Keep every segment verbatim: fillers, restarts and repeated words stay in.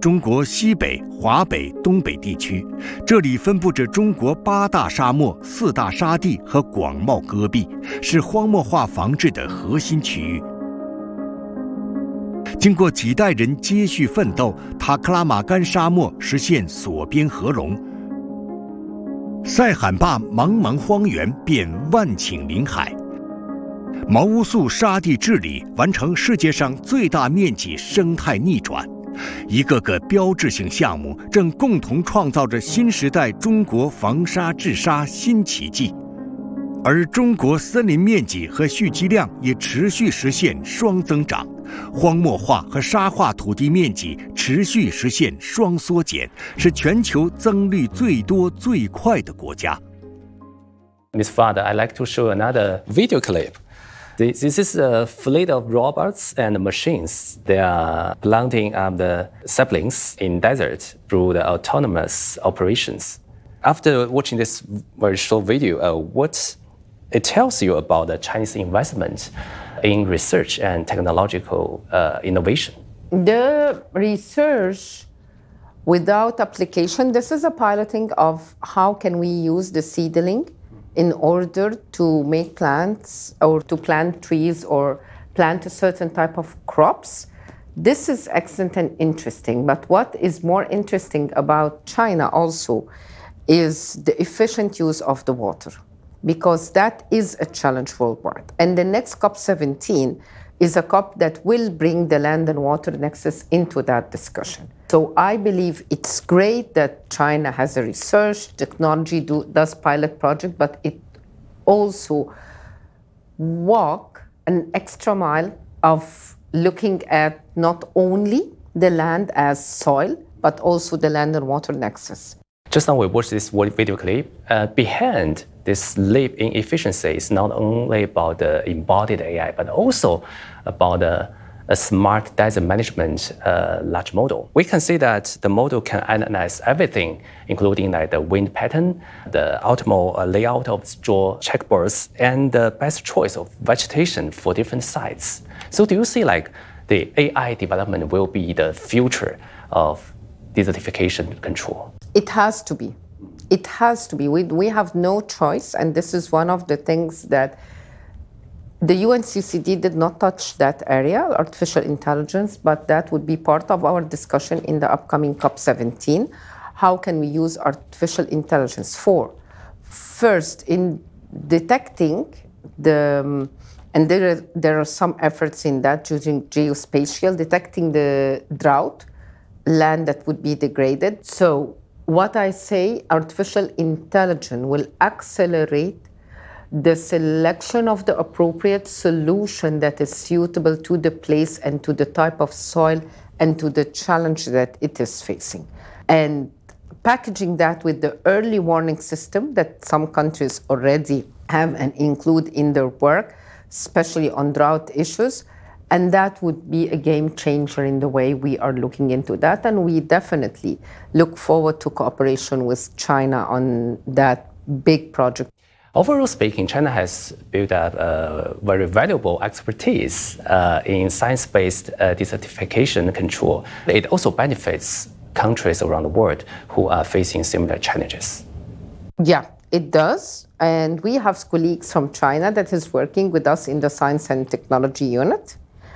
中国西北、华北、东北地区，这里分布着中国八大沙漠、四大沙地和广袤戈壁，是荒漠化防治的核心区域。经过几代人接续奋斗，塔克拉玛干沙漠实现锁边合龙，塞罕坝茫茫荒原变万顷林海。毛乌素沙地治理完成世界上最大面积生态逆转，一个个标志性项目正共同创造着新时代中国防沙治沙新奇迹，而中国森林面积和蓄积量也持续实现双增长，荒漠化和沙化土地面积持续实现双缩减，是全球增绿最多最快的国家。 Miz Father, I'd like to show another video clip. This is a fleet of robots and machines. They are planting up the saplings in desert through the autonomous operations. After watching this very short video, uh, what it tells you about the Chinese investment in research and technological uh, innovation? The research without application, this is a piloting of how can we use the seedling in order to make plants or to plant trees or plant a certain type of crops. This is excellent and interesting. But what is more interesting about China also is the efficient use of the water, because that is a challenge worldwide. And the next COP seventeen is a COP that will bring the land and water nexus into that discussion. So I believe it's great that China has a research, technology, do, does pilot project, but it also walk an extra mile of looking at not only the land as soil, but also the land and water nexus. Just now we watched this video clip. Uh, behind this leap in efficiency is not only about the embodied A I, but also about the a smart desert management uh, large model. We can see that the model can analyze everything, including like the wind pattern, the optimal uh, layout of straw checkboards, and the best choice of vegetation for different sites. So do you see like the A I development will be the future of desertification control? It has to be. It has to be. We, we have no choice, and this is one of the things that the U N C C D did not touch that area, artificial intelligence, but that would be part of our discussion in the upcoming COP seventeen. How can we use artificial intelligence for? First, in detecting the, um, and there are, there are some efforts in that using geospatial, detecting the drought, land that would be degraded. So what I say, artificial intelligence will accelerate the selection of the appropriate solution that is suitable to the place and to the type of soil and to the challenge that it is facing. And packaging that with the early warning system that some countries already have and include in their work, especially on drought issues, and that would be a game changer in the way we are looking into that. And we definitely look forward to cooperation with China on that big project. Overall speaking, China has built up a very valuable expertise uh, in science-based uh, desertification control. It also benefits countries around the world who are facing similar challenges. Yeah, it does. And we have colleagues from China that is working with us in the Science and Technology Unit.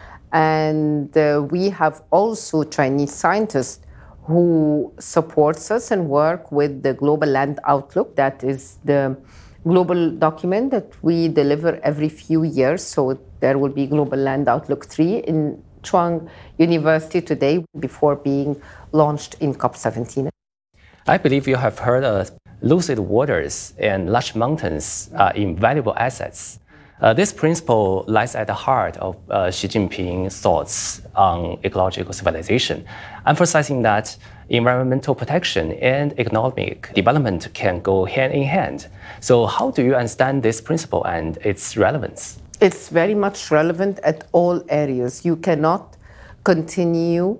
And uh, we have also Chinese scientists who supports us and work with the Global Land Outlook. That is the global document that we deliver every few years. So there will be Global Land Outlook three in Chuang University today before being launched in COP seventeen. I believe you have heard of lucid waters and large mountains are invaluable assets. Uh, this principle lies at the heart of uh, Xi Jinping's thoughts on ecological civilization, emphasizing that environmental protection and economic development can go hand in hand. So how do you understand this principle and its relevance? It's very much relevant at all areas. You cannot continue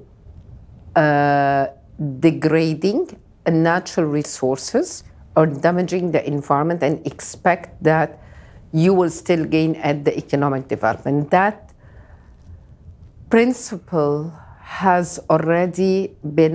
uh, degrading natural resources or damaging the environment and expect that you will still gain at the economic development. That principle has already been